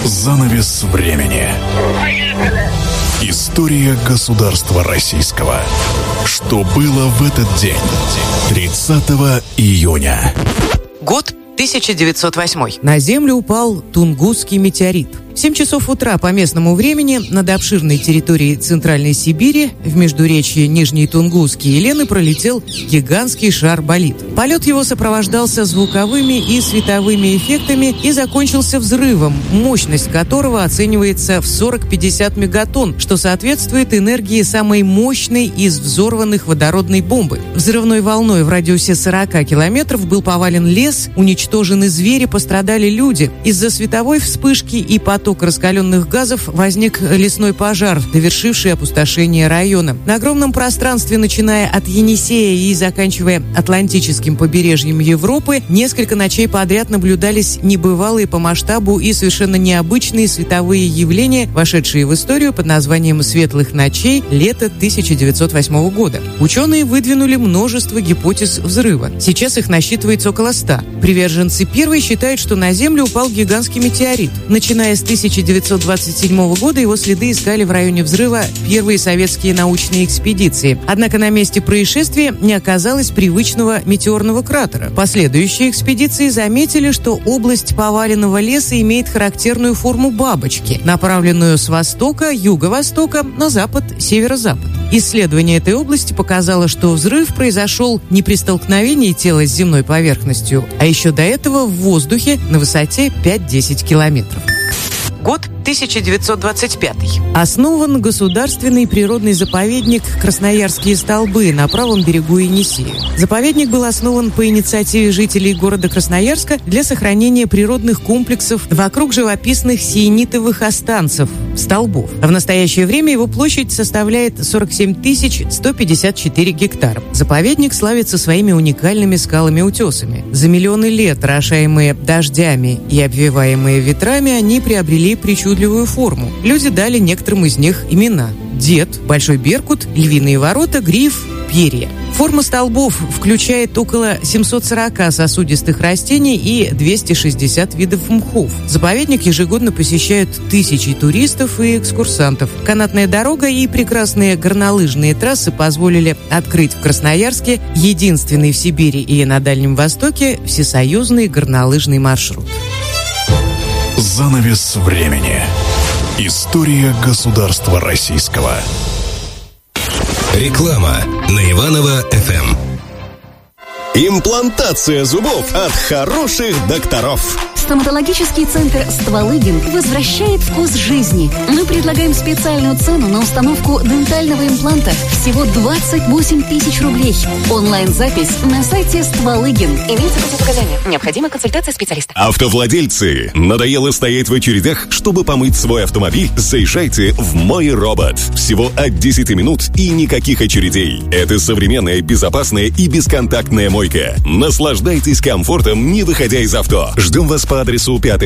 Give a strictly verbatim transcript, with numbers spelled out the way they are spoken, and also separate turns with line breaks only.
Занавес времени. История государства российского. Что было в этот день? тридцатого июня.
Год тысяча девятьсот восьмой.
На Землю упал Тунгусский метеорит. В семь часов утра по местному времени над обширной территорией Центральной Сибири в междуречье Нижний Тунгусский и Лены пролетел гигантский шар-болид. Полет его сопровождался звуковыми и световыми эффектами и закончился взрывом, мощность которого оценивается в сорок-пятьдесят мегатонн, что соответствует энергии самой мощной из взорванных водородной бомбы. Взрывной волной в радиусе сорок километров был повален лес, уничтожены звери, пострадали люди. Из-за световой вспышки и потока раскаленных газов возник лесной пожар, довершивший опустошение района. На огромном пространстве, начиная от Енисея и заканчивая Атлантическим побережьем Европы, несколько ночей подряд наблюдались небывалые по масштабу и совершенно необычные световые явления, вошедшие в историю под названием «Светлых ночей» лета тысяча девятьсот восьмого года. Ученые выдвинули множество гипотез взрыва. Сейчас их насчитывается около ста. Приверженцы первой считают, что на Землю упал гигантский метеорит. Начиная с тысяча девятьсот двадцать седьмого года его следы искали в районе взрыва первые советские научные экспедиции. Однако на месте происшествия не оказалось привычного метеорного кратера. Последующие экспедиции заметили, что область поваленного леса имеет характерную форму бабочки, направленную с востока, юго-востока на запад, северо-запад. Исследование этой области показало, что взрыв произошел не при столкновении тела с земной поверхностью, а еще до этого в воздухе на высоте пять-десять километров.
Год тысяча девятьсот двадцать пятый.
Основан государственный природный заповедник «Красноярские столбы» на правом берегу Енисея. Заповедник был основан по инициативе жителей города Красноярска для сохранения природных комплексов вокруг живописных сиенитовых останцев – столбов. В настоящее время его площадь составляет сорок семь тысяч сто пятьдесят четыре гектара. Заповедник славится своими уникальными скалами-утесами. За миллионы лет, орошаемые дождями и обвиваемые ветрами, они приобрели причудливую форму. Люди дали некоторым из них имена: Дед, Большой Беркут, Львиные ворота, Гриф, Перья. Форма столбов включает около семьсот сорок сосудистых растений и двести шестьдесят видов мхов. Заповедник ежегодно посещают тысячи туристов и экскурсантов. Канатная дорога и прекрасные горнолыжные трассы позволили открыть в Красноярске единственный в Сибири и на Дальнем Востоке всесоюзный горнолыжный маршрут.
Занавес времени. История государства российского.
Реклама на Иваново эф эм.
Имплантация зубов от хороших докторов.
Стоматологический центр «Стволыгин» возвращает вкус жизни. Мы предлагаем специальную цену на установку дентального импланта всего двадцать восемь тысяч рублей. Онлайн-запись на сайте «Стволыгин». Имеются противопоказания. Необходима консультация специалиста.
Автовладельцы, надоело стоять в очередях, чтобы помыть свой автомобиль? Заезжайте в «Мой робот». Всего от десяти минут и никаких очередей. Это современная, безопасная и бесконтактная мойка. Наслаждайтесь комфортом, не выходя из авто. Ждем вас по адресу пятый